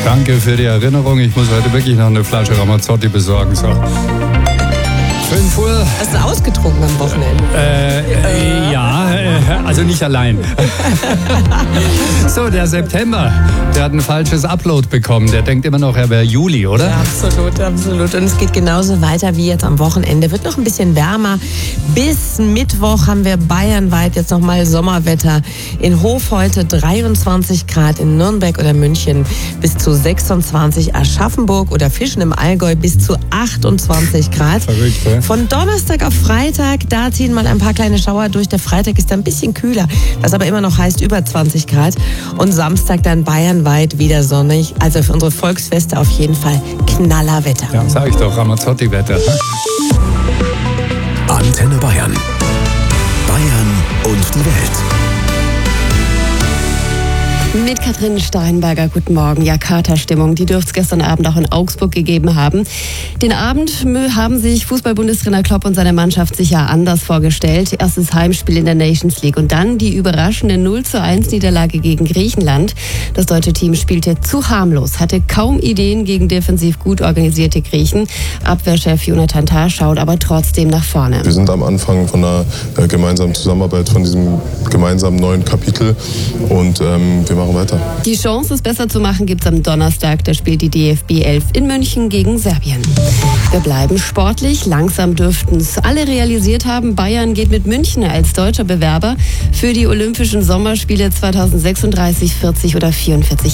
Danke für die Erinnerung. Ich muss heute wirklich noch eine Flasche Ramazzotti besorgen. So. 5 Uhr. Hast du ausgetrunken am Wochenende? Also nicht allein. So, der September, der hat ein falsches Upload bekommen. Der denkt immer noch, er wäre Juli, oder? Ja, absolut, absolut. Und es geht genauso weiter wie jetzt am Wochenende. Wird noch ein bisschen wärmer. Bis Mittwoch haben wir bayernweit jetzt nochmal Sommerwetter. In Hof heute 23 Grad, in Nürnberg oder München bis zu 26, Aschaffenburg oder Fischen im Allgäu bis zu 28 Grad. Verrückt, ne? Von Donnerstag auf Freitag, da ziehen mal ein paar kleine Schauer durch. Der Freitag ist dann ein bisschen kühler, was aber immer noch heißt über 20 Grad. Und Samstag dann bayernweit wieder sonnig. Also für unsere Volksfeste auf jeden Fall Knallerwetter. Ja, sag ich doch, Ramazzotti-Wetter. Antenne Bayern. Bayern und die Welt. Mit Katrin Steinberger, guten Morgen. Ja, Katerstimmung, die dürfte es gestern Abend auch in Augsburg gegeben haben. Den Abend haben sich Fußball-Bundestrainer Klopp und seine Mannschaft sicher anders vorgestellt. Erstes Heimspiel in der Nations League und dann die überraschende 0:1-Niederlage gegen Griechenland. Das deutsche Team spielte zu harmlos, hatte kaum Ideen gegen defensiv gut organisierte Griechen. Abwehrchef Jonathan Tah schaut aber trotzdem nach vorne. Wir sind am Anfang von einer gemeinsamen Zusammenarbeit, von diesem gemeinsamen neuen Kapitel und wir machen weiter. Die Chance, es besser zu machen, gibt es am Donnerstag. Da spielt die DFB 11 in München gegen Serbien. Wir bleiben sportlich. Langsam dürften es alle realisiert haben. Bayern geht mit München als deutscher Bewerber für die Olympischen Sommerspiele 2036, 40 oder 44